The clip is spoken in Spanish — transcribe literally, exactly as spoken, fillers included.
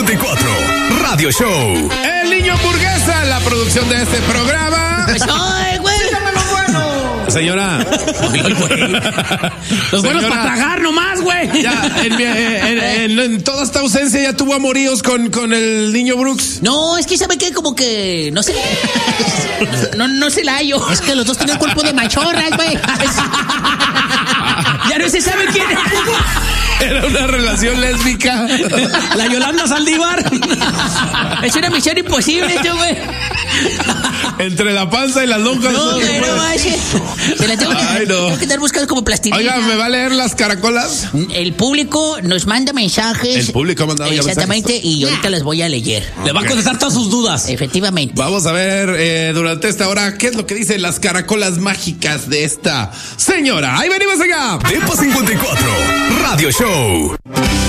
cincuenta y cuatro, Radio Show. El niño hamburguesa, la producción de este programa. Pues, ¡ay, güey! Dígame lo bueno. Señora. Los buenos para tragar nomás, güey. Ya, en, mi, en, en, en toda esta ausencia ya tuvo amoríos con, con el niño Brooks. No, es que sabe que como que no sé. No, no se la hallo. Es que los dos tienen cuerpo de machorras, güey. Ya no se sabe quién es. Era una relación lésbica. La Yolanda Saldívar. Es una misión imposible, esto, güey. Entre la panza y las lonjas. No, güey, no, no, se la tengo que, Ay, no. tengo que estar buscando como plastilina. Oiga, ¿me va a leer las caracolas? El público nos manda mensajes. El público ha mandado ya exactamente, mensajes. Y ahorita las voy a leer. Le va a contestar todas sus dudas. Efectivamente. Vamos a ver eh, durante esta hora qué es lo que dicen las caracolas mágicas de esta señora. Ahí venimos allá. Tiempo cincuenta y cuatro, Radio Show.